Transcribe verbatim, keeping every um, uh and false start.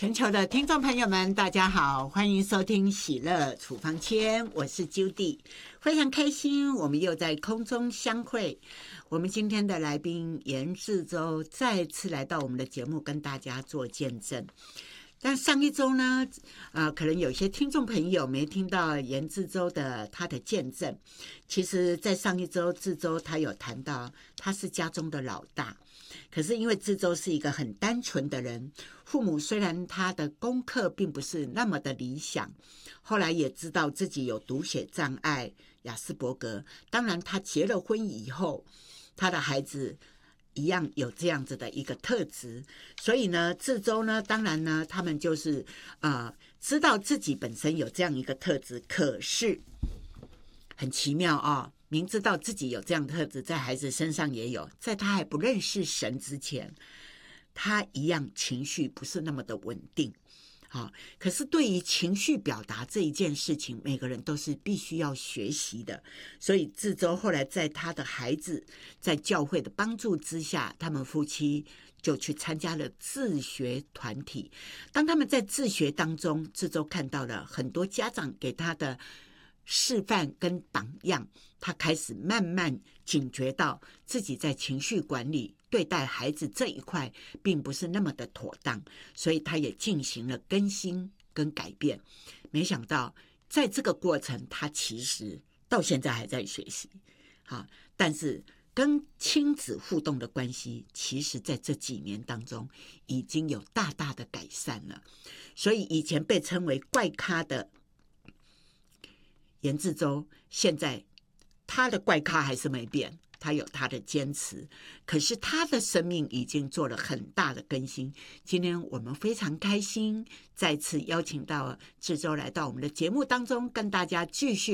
全球的听众朋友们，大家好，欢迎收听喜乐处方签，我是 Judy， 非常开心，我们又在空中相会。我们今天的来宾严志洲再次来到我们的节目，跟大家做见证。但上一周呢，呃，可能有些听众朋友没听到严志洲的他的见证。其实，在上一周，志洲他有谈到他是家中的老大，可是因为志洲是一个很单纯的人，父母虽然他的功课并不是那么的理想，后来也知道自己有读写障碍、亚斯伯格。当然，他结了婚以后，他的孩子一样有这样子的一个特质，所以呢，志洲呢，当然呢，他们就是呃，知道自己本身有这样一个特质，可是很奇妙啊、哦，明知道自己有这样的特质，在孩子身上也有，在他还不认识神之前，他一样情绪不是那么的稳定。好，可是对于情绪表达这一件事情，每个人都是必须要学习的。所以志洲后来在他的孩子在教会的帮助之下，他们夫妻就去参加了自学团体。当他们在自学当中，志洲看到了很多家长给他的示范跟榜样，他开始慢慢警觉到自己在情绪管理对待孩子这一块并不是那么的妥当，所以他也进行了更新跟改变。没想到在这个过程，他其实到现在还在学习。好，但是跟亲子互动的关系，其实在这几年当中已经有大大的改善了。所以以前被称为怪咖的严志洲，现在他的怪咖还是没变，他有他的坚持，可是他的生命已经做了很大的更新。今天我们非常开心，再次邀请到志洲来到我们的节目当中，跟大家继续